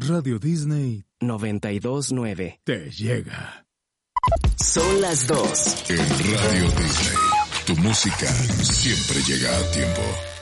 Radio Disney 92.9 te llega. Son las 2. En Radio Disney, tu música siempre llega a tiempo.